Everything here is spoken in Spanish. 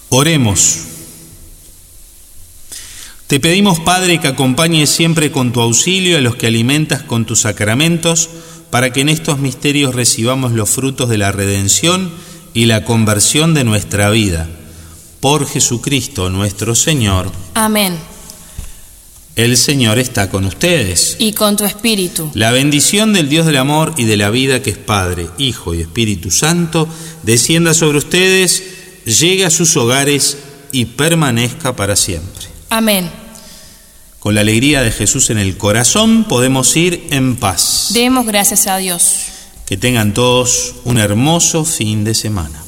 Oremos. Te pedimos, Padre, que acompañes siempre con tu auxilio a los que alimentas con tus sacramentos, para que en estos misterios recibamos los frutos de la redención y la conversión de nuestra vida. Por Jesucristo nuestro Señor. Amén. El Señor está con ustedes. Y con tu espíritu. La bendición del Dios del amor y de la vida, que es Padre, Hijo y Espíritu Santo, descienda sobre ustedes, llegue a sus hogares y permanezca para siempre. Amén. Con la alegría de Jesús en el corazón podemos ir en paz. Demos gracias a Dios. Que tengan todos un hermoso fin de semana.